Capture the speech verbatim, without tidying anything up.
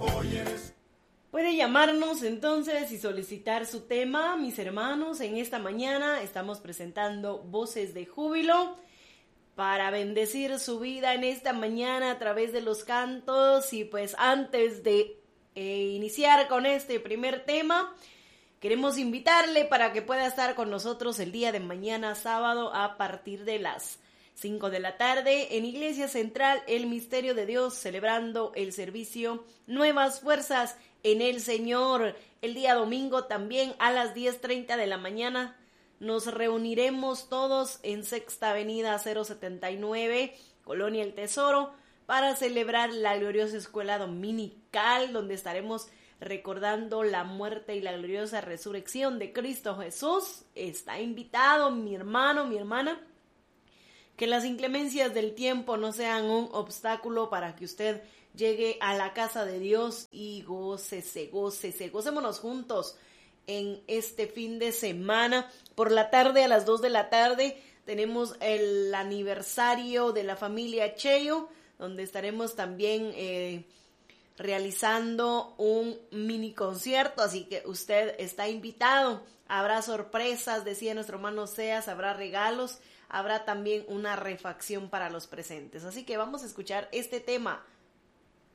Puede llamarnos entonces y solicitar su tema, mis hermanos. En esta mañana estamos presentando Voces de Júbilo para bendecir su vida en esta mañana a través de los cantos. Y pues antes de eh, iniciar con este primer tema, queremos invitarle para que pueda estar con nosotros el día de mañana sábado a partir de las cinco de la tarde en Iglesia Central El Misterio de Dios, celebrando el servicio Nuevas Fuerzas en el Señor. El día domingo también a las diez treinta de la mañana nos reuniremos todos en Sexta Avenida cero setenta y nueve, Colonia El Tesoro, para celebrar la gloriosa escuela dominical, donde estaremos recordando la muerte y la gloriosa resurrección de Cristo Jesús. Está invitado mi hermano, mi hermana. Que las inclemencias del tiempo no sean un obstáculo para que usted llegue a la casa de Dios y gócese, gócese, gocémonos juntos en este fin de semana. Por la tarde, a las dos de la tarde, tenemos el aniversario de la familia Cheyo, donde estaremos también eh, realizando un mini concierto, así que usted está invitado. Habrá sorpresas, decía nuestro hermano Seas, habrá regalos, habrá también una refacción para los presentes. Así que vamos a escuchar este tema